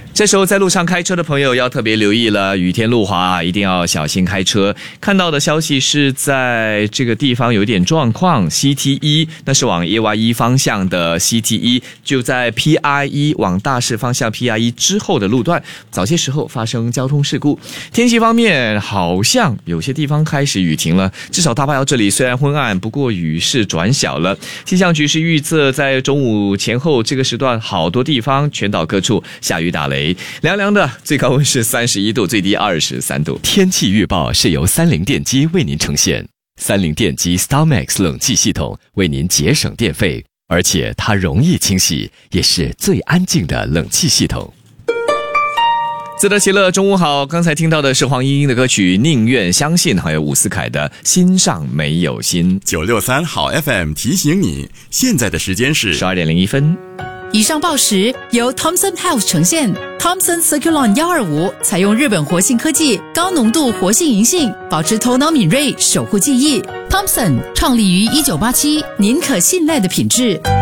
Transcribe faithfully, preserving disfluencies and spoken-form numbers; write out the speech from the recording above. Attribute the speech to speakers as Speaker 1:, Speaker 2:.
Speaker 1: 这时候在路上开车的朋友要特别留意了，雨天路滑，一定要小心开车。看到的消息是在这个地方有点状况 ，C T 一 那是往 A Y 一 方向的 C T 一，就在 P I 一 往大市方向 P I 一 之后的路段，早些时候发生交通事故。天气方面，好像有些地方开始雨停了，至少大巴窑这里虽然昏暗，不过雨势转小了。气象局是预测在中午前后这个时段，好多地方全岛各处下雨打雷，凉凉的，最高温是三十一度，最低二十三度。
Speaker 2: 天气预报是由三菱电机为您呈现，三菱电机 StarMax 冷气系统为您节省电费，而且它容易清洗，也是最安静的冷气系统。
Speaker 1: 自得其乐，中午好。刚才听到的是黄莺莺的歌曲《宁愿相信》，还有伍思凯的《心上没有心》。
Speaker 3: 九六三好 F M 提醒你，现在的时间是
Speaker 1: 十二点零一分。
Speaker 4: 以上报时由 Thomson Health 呈现。Thomson Circulon 一二五采用日本活性科技，高浓度活性银杏，保持头脑敏锐，守护记忆。Thomson 创立于一九八七，您可信赖的品质。